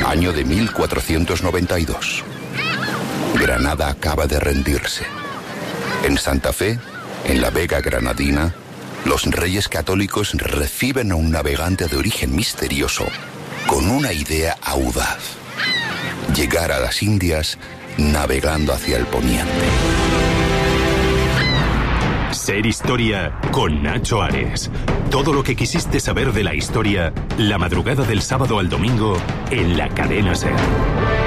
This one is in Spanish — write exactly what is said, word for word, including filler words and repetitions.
Año de mil cuatrocientos noventa y dos. Granada acaba de rendirse. En Santa Fe, en la Vega Granadina, los Reyes Católicos reciben a un navegante de origen misterioso con una idea audaz: llegar a las Indias navegando hacia el poniente. Ser Historia con Nacho Ares. Todo lo que quisiste saber de la historia, la madrugada del sábado al domingo en la cadena SER.